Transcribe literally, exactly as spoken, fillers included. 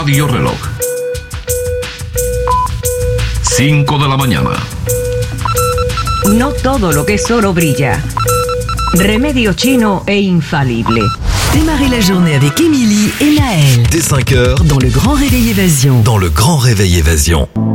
Radio Reloj. cinco de la mañana. No todo lo que es oro brilla. Remedio chino e infalible. Démarrez la journée avec Émilie et Naël. Dès cinq heures, Dans le Grand Réveil Évasion. dans le Grand Réveil Évasion.